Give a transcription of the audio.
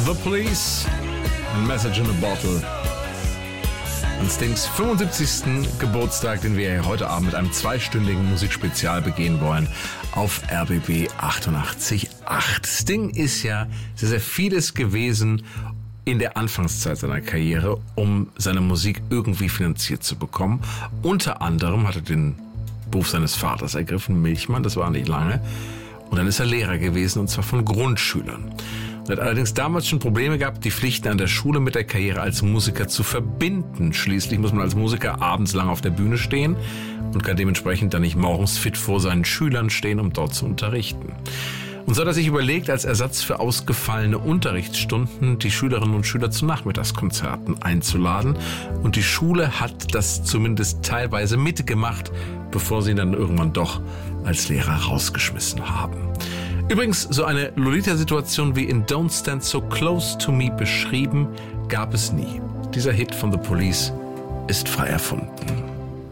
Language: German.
The Police and Message in a Bottle. An Stings 75. Geburtstag, den wir heute Abend mit einem 2-stündigen Musikspezial begehen wollen auf RBB 88.8. Sting ist ja sehr, sehr vieles gewesen in der Anfangszeit seiner Karriere, um seine Musik irgendwie finanziert zu bekommen. Unter anderem hat er den Beruf seines Vaters ergriffen, Milchmann, das war nicht lange. Und dann ist er Lehrer gewesen, und zwar von Grundschülern. Er hat allerdings damals schon Probleme gehabt, die Pflichten an der Schule mit der Karriere als Musiker zu verbinden. Schließlich muss man als Musiker abends lang auf der Bühne stehen und kann dementsprechend dann nicht morgens fit vor seinen Schülern stehen, um dort zu unterrichten. Und so hat er sich überlegt, als Ersatz für ausgefallene Unterrichtsstunden die Schülerinnen und Schüler zu Nachmittagskonzerten einzuladen. Und die Schule hat das zumindest teilweise mitgemacht, bevor sie ihn dann irgendwann doch als Lehrer rausgeschmissen haben. Übrigens, so eine Lolita-Situation wie in Don't Stand So Close to Me beschrieben, gab es nie. Dieser Hit von The Police ist frei erfunden.